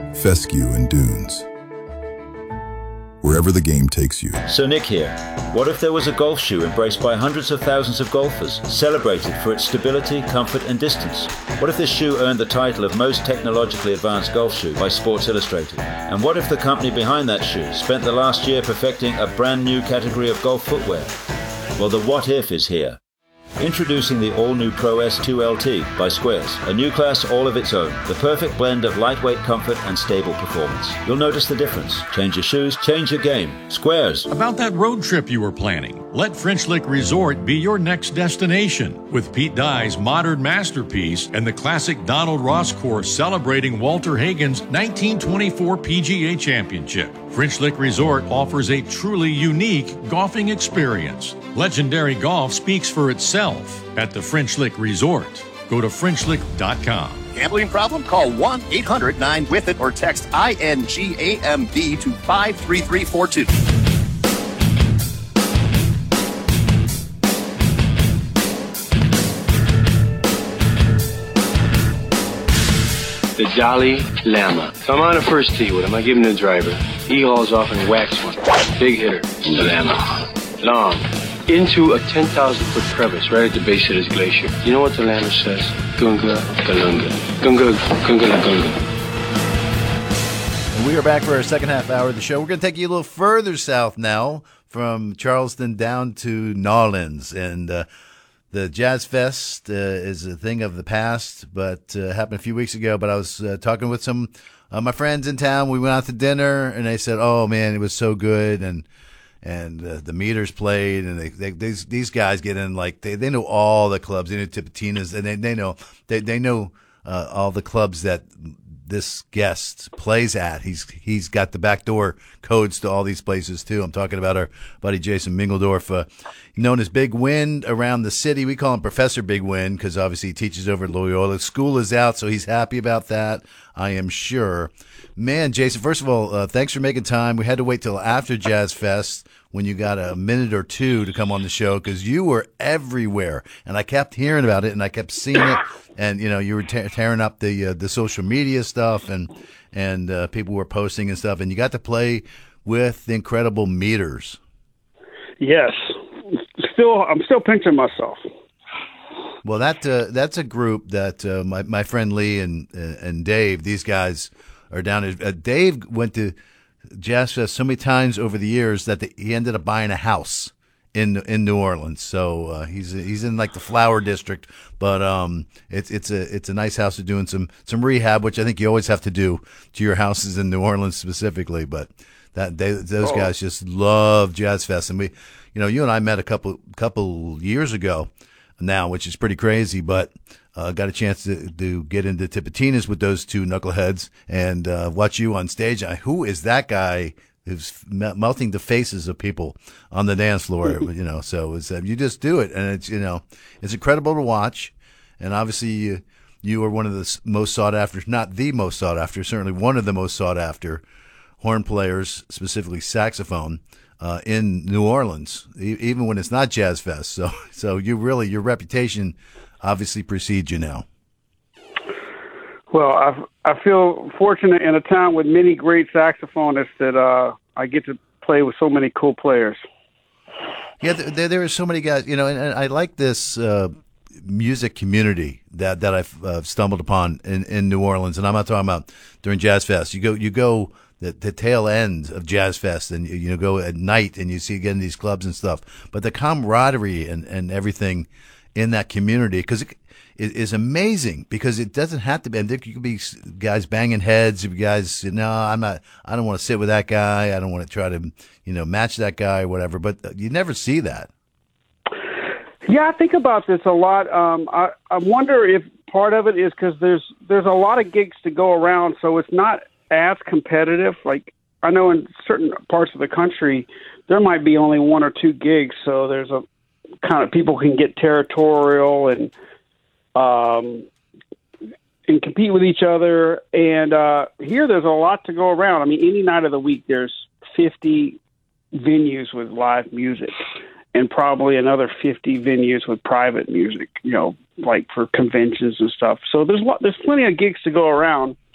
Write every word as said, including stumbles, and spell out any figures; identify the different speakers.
Speaker 1: fescue, and dunes. Wherever the game takes you.
Speaker 2: So Nick here. What if there was a golf shoe embraced by hundreds of thousands of golfers, celebrated for its stability, comfort, and distance? What if this shoe earned the title of most technologically advanced golf shoe by Sports Illustrated? And what if the company behind that shoe spent the last year perfecting a brand new category of golf footwear? Well, the what if is here. Introducing the all-new Pro S two L T by Squares, a new class all of its own, the perfect blend of lightweight comfort and stable performance. You'll notice the difference. Change your shoes, change your game. Squares.
Speaker 3: About that road trip you were planning, let French Lick Resort be your next destination. With Pete Dye's modern masterpiece and the classic Donald Ross course celebrating Walter Hagen's nineteen twenty-four P G A Championship, French Lick Resort offers a truly unique golfing experience. Legendary golf speaks for itself at the French Lick Resort. Go to French Lick dot com.
Speaker 4: Gambling problem? Call one eight hundred nine with it or text I N G A M B to five three three four two.
Speaker 5: The Jolly Llama. So I'm on the first tee with him. I give him the driver. He hauls off and whacks one. Big hitter. The Llama. Long. Into a ten thousand foot crevice right at the base of this glacier. You know what the Llama says? Gunga Galunga. Gunga Gunga Gunga.
Speaker 6: We are back for our second half hour of the show. We're going to take you a little further south now, from Charleston down to Nolens. And uh, the Jazz Fest uh, is a thing of the past, but uh, happened a few weeks ago. But I was uh, talking with some of my friends in town. We went out to dinner, and they said, oh, man, it was so good. And and uh, the Meters played, and they, they these these guys get in like they, they know all the clubs. They know Tipitina's, and they they know they they know uh, all the clubs that this guest plays at. He's he's got the backdoor codes to all these places too. I'm talking about our buddy Jason Mingledorf, uh, known as Big Wind around the city. We call him Professor Big Wind because obviously he teaches over at Loyola. School is out, so he's happy about that, I am sure. Man, Jason, first of all, uh, thanks for making time. We had to wait till after Jazz Fest when you got a minute or two to come on the show because you were everywhere, and I kept hearing about it and I kept seeing it, and you know you were te- tearing up the uh, the social media stuff, and and uh, people were posting and stuff, and you got to play with the incredible Meters.
Speaker 7: Yes, still I'm still pinching myself.
Speaker 6: Well, that uh, that's a group that uh, my my friend Lee and uh, and Dave, these guys are down. Uh, Dave went to Jazz Fest so many times over the years that the, he ended up buying a house in in New Orleans. So uh, he's he's in like the Flower District, but um, it's it's a it's a nice house to doing some some rehab, which I think you always have to do to your houses in New Orleans specifically. But that they, those oh. guys just love Jazz Fest, and we, you know, you and I met a couple couple years ago now, which is pretty crazy, but. Uh, got a chance to, to get into Tipitina's with those two knuckleheads and uh, watch you on stage. I, who is that guy who's melting the faces of people on the dance floor? You know, so it's, uh, you just do it, and it's you know it's incredible to watch. And obviously, you, you are one of the most sought after, not the most sought after, certainly one of the most sought after horn players, specifically saxophone, uh, in New Orleans, e- even when it's not Jazz Fest. So, so you really your reputation obviously precedes you now.
Speaker 7: Well, I, I feel fortunate in a town with many great saxophonists that uh, I get to play with so many cool players.
Speaker 6: Yeah, there, there are so many guys, you know, and, and I like this uh, music community that that I've uh, stumbled upon in, in New Orleans, and I'm not talking about during Jazz Fest. You go, you go the, the tail end of Jazz Fest, and you, you know, go at night, and you see again these clubs and stuff. But the camaraderie and, and everything in that community, because it, it is amazing, because it doesn't have to be, and there could be guys banging heads, guys, no, I'm not, I don't want to sit with that guy, I don't want to try to, you know, match that guy or whatever, but you never see that.
Speaker 7: Yeah, I think about this a lot. Um, I, I wonder if part of it is because there's, there's a lot of gigs to go around, so it's not as competitive. Like, I know in certain parts of the country, there might be only one or two gigs, so there's a kind of people can get territorial and um, and compete with each other. And uh, here there's a lot to go around. I mean, any night of the week there's fifty venues with live music and probably another fifty venues with private music, you know, like for conventions and stuff. So there's there's plenty of gigs to go around.